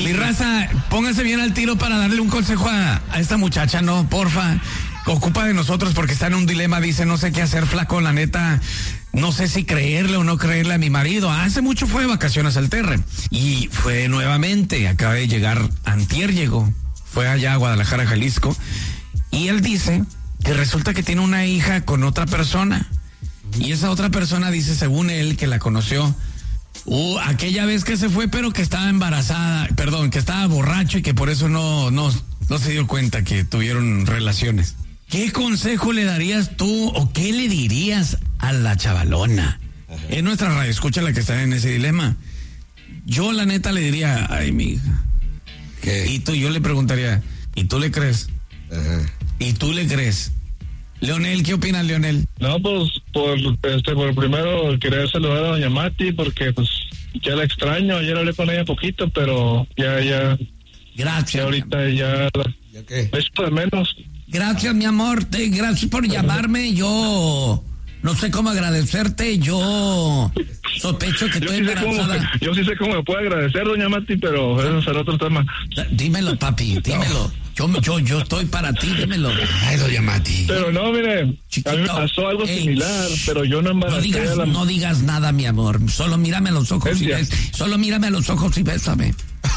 Mi raza, póngase bien al tiro para darle un consejo a esta muchacha, ¿no? Porfa, ocupa de nosotros porque está en un dilema, dice, no sé qué hacer, flaco, la neta, no sé si creerle o no creerle a mi marido. Hace mucho fue de vacaciones al Terre y fue nuevamente, acaba de llegar, antier llegó, fue allá a Guadalajara, Jalisco, y él dice que resulta que tiene una hija con otra persona. Y esa otra persona dice, según él, que la conoció aquella vez que se fue, pero que estaba embarazada, perdón, que estaba borracho y que por eso no se dio cuenta que tuvieron relaciones. ¿Qué consejo le darías tú o qué le dirías a la chavalona? Ajá. En nuestra radio, escucha la que está en ese dilema. Yo la neta le diría, ay, mi hija. ¿Qué? Yo le preguntaría, ¿y tú le crees? Ajá. ¿Y tú le crees? Leonel, ¿qué opinas, Leonel? No, pues, por primero quería saludar a doña Mati, porque, pues, ya la extraño. Ayer hablé con ella poquito, pero ya. Gracias. Ya ahorita ¿Ya qué? Esto de menos. Gracias, mi amor. Gracias por llamarme. Yo no sé cómo agradecerte. Yo sospecho que estoy embarazada. Yo sí sé cómo me puede agradecer, doña Mati, pero eso será otro tema. Dímelo, papi, dímelo. Yo estoy para ti, dímelo. Ay, doña Mati. Pero no, mire, chiquito, a mí me pasó algo similar, pero yo no embaracé no digas nada, mi amor. Solo mírame a los ojos Solo mírame a los ojos y bésame.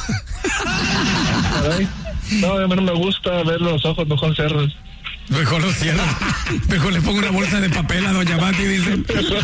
No, a mí no me gusta ver los ojos, mejor cerros. Mejor lo cierro. Mejor le pongo una bolsa de papel a doña Mati, dice.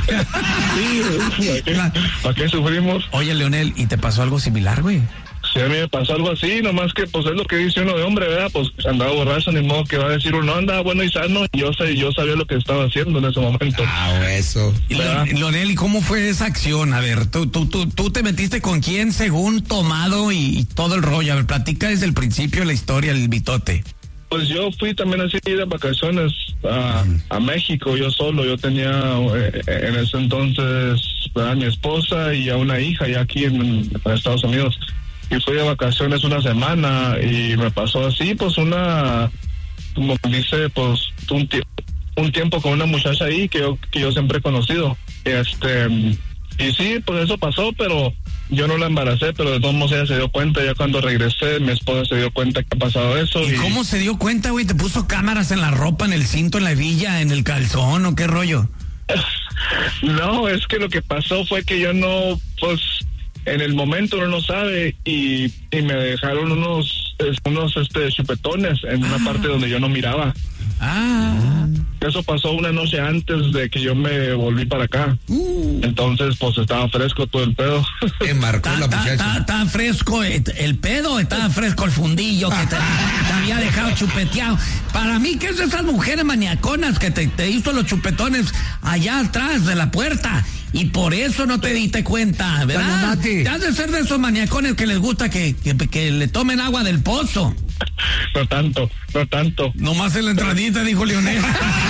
Sí, ¿para qué sufrimos? Oye, Leonel, ¿y te pasó algo similar, güey? Sí, a mí me pasó algo así, nomás que pues es lo que dice uno de hombre, ¿verdad? Pues andaba borracho, ni modo que va a decir uno, andaba bueno y sano, y yo sabía lo que estaba haciendo en ese momento. Eso. Leonel, ¿y cómo fue esa acción? A ver, tú te metiste con quién según tomado y todo el rollo. A ver, platica desde el principio la historia, el bitote. Pues yo fui también así de vacaciones a México, yo solo. Yo tenía en ese entonces a mi esposa y a una hija ya aquí en Estados Unidos. Y fui de vacaciones una semana y me pasó así, pues como dice, pues un tiempo con una muchacha ahí que yo siempre he conocido. Y sí, pues eso pasó, pero yo no la embaracé, pero de todos modos ella se dio cuenta. Ya cuando regresé, mi esposa se dio cuenta que ha pasado eso. ¿Y cómo se dio cuenta, güey? ¿Te puso cámaras en la ropa, en el cinto, en la hebilla, en el calzón o qué rollo? No, es que lo que pasó fue que yo no, pues, en el momento uno no sabe y me dejaron unos chupetones en una parte donde yo no miraba. Eso pasó una noche antes de que yo me volví para acá. Entonces, pues, estaba fresco todo el pedo. Marcó la muchacha. Estaba fresco el pedo, estaba fresco el fundillo que te había dejado chupeteado. Para mí, que es de esas mujeres maniaconas que te hizo los chupetones allá atrás de la puerta. Y por eso no te diste cuenta, ¿verdad? Te has de ser de esos maniacones que les gusta que le tomen agua del pozo. No tanto. Nomás en la entradita, dijo Leonel.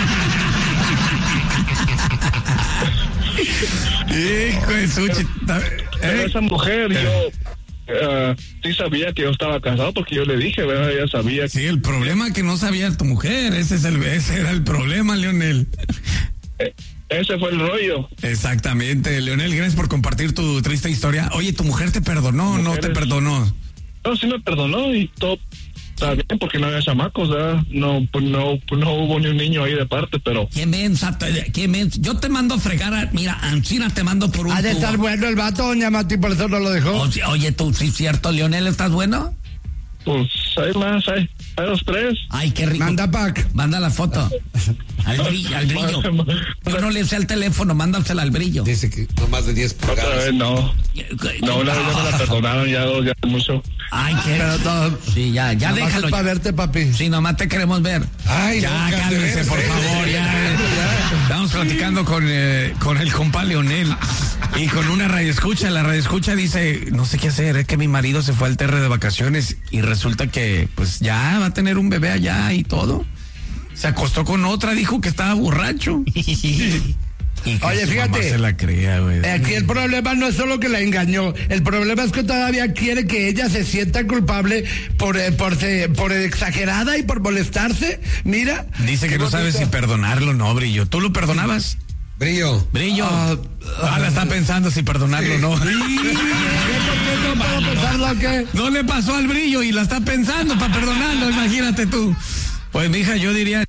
Hijo de sushi. Esa mujer, yo sí sabía que yo estaba casado porque yo le dije, ¿verdad? Ella sabía. Sí, el problema es que no sabía tu mujer. Ese era el problema, Leonel. Ese fue el rollo. Exactamente, Leonel, gracias por compartir tu triste historia. Oye, ¿tu mujer te perdonó o no te perdonó? No, sí me perdonó y todo está bien porque no había chamacos, ¿verdad? No hubo ni un niño ahí de parte, pero... ¿Qué mensa? Yo te mando a fregar, mira, Ancina te mando por un tubo. Ha de estar bueno el vato, doña Mati, por eso no lo dejó. Oye, tú, sí, cierto, Leonel, ¿estás bueno? Pues hay más, hay 2, 3. Ay, qué rico. Manda pack. Manda la foto. Al brillo. Yo no le usé el teléfono, mándasela al brillo. Dice que no más de 10 pulgadas. Otra vez no. No, una vez ya me la perdonaron, ya mucho. Ay, qué. Sí, ya déjalo. Para verte, papi. Sí, nomás te queremos ver. Ay, ya, cálmese, por favor, ya. Estamos platicando con el compa Leonel y con una radioescucha. La radioescucha dice, no sé qué hacer, es que mi marido se fue al Terre de vacaciones y resulta que, pues, ya va a tener un bebé allá y todo. Se acostó con otra, dijo que estaba borracho. Oye, fíjate, se la crea, güey. Aquí el problema no es solo que la engañó, el problema es que todavía quiere que ella se sienta culpable por exagerada y por molestarse. Mira. Dice que no sabe si perdonarlo o no, Brillo. ¿Tú lo perdonabas? Brillo. La está pensando si perdonarlo o no. puedo pensarlo que... No le pasó al brillo y la está pensando para perdonarlo, imagínate tú. Pues, mija, yo diría...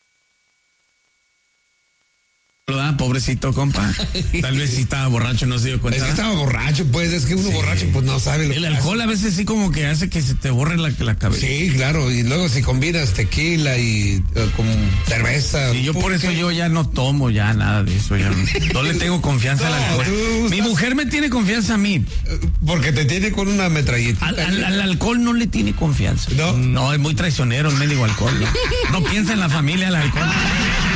Pobrecito, compa. Tal vez si estaba borracho, no se dio cuenta. Es que estaba borracho, pues, es que uno borracho, pues no sabe lo que El alcohol a veces sí como que hace que se te borre la cabeza. Sí, claro, y luego si combinas tequila y con cerveza. Y yo por eso yo ya no tomo ya nada de eso. Ya no le tengo confianza al alcohol. Mi mujer me tiene confianza a mí. Porque te tiene con una metralleta. Al alcohol no le tiene confianza. No. No, es muy traicionero el mendigo alcohol. No piensa en la familia el alcohol.